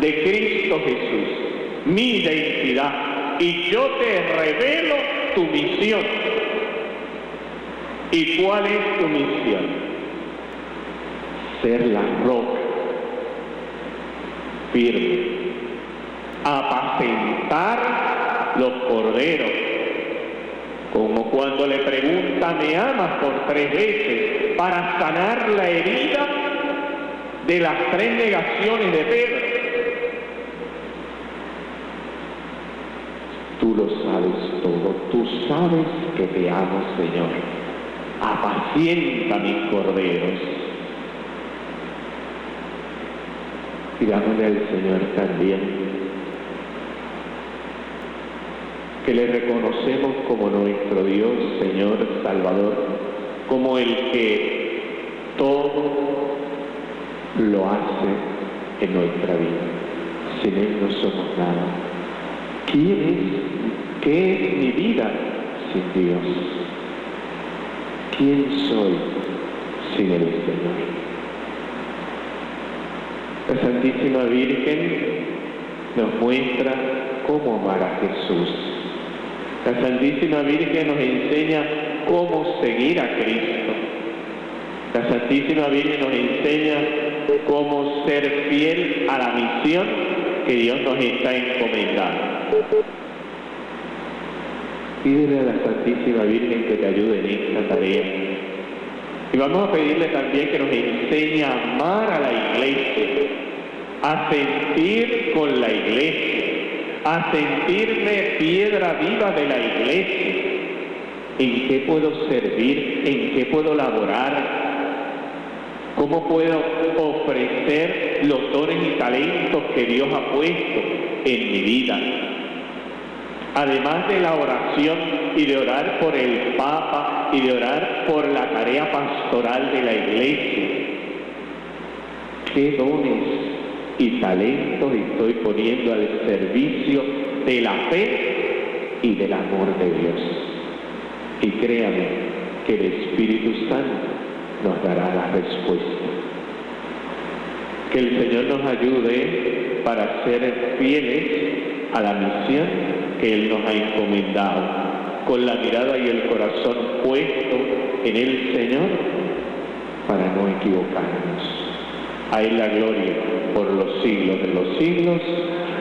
de Cristo Jesús, mi identidad, y yo te revelo tu misión. ¿Y cuál es tu misión? Ser la roca firme, apacentar los corderos, como cuando le pregunta, ¿me amas? Por 3 veces, para sanar la herida de las 3 negaciones de Pedro. Tú lo sabes todo, tú sabes que te amo, Señor. Apacienta mis corderos. Pidámosle al Señor también que le reconocemos como nuestro Dios, Señor, Salvador, como el que todo lo hace en nuestra vida. Sin Él no somos nada. ¿Quién es? ¿Qué es mi vida sin Dios? ¿Quién soy sin el Señor? La Santísima Virgen nos muestra cómo amar a Jesús. La Santísima Virgen nos enseña cómo seguir a Cristo. La Santísima Virgen nos enseña cómo ser fiel a la misión que Dios nos está encomendando. Pídele a la Santísima Virgen que te ayude en esta tarea. Y vamos a pedirle también que nos enseñe a amar a la Iglesia, a sentir con la Iglesia, a sentirme piedra viva de la Iglesia. ¿En qué puedo servir? ¿En qué puedo laborar? ¿Cómo puedo ofrecer los dones y talentos que Dios ha puesto en mi vida? Además de la oración y de orar por el Papa y de orar por la tarea pastoral de la Iglesia, ¿qué dones y talentos estoy poniendo al servicio de la fe y del amor de Dios? Y créame que el Espíritu Santo nos dará la respuesta. Que el Señor nos ayude para ser fieles a la misión que Él nos ha encomendado, con la mirada y el corazón puesto en el Señor para no equivocarnos. A Él la gloria por los siglos de los siglos.